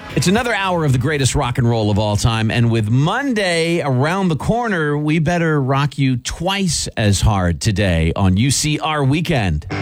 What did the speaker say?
It's another hour of the greatest rock and roll of all time. And with Monday around the corner, we better rock you twice as hard today on UCR Weekend.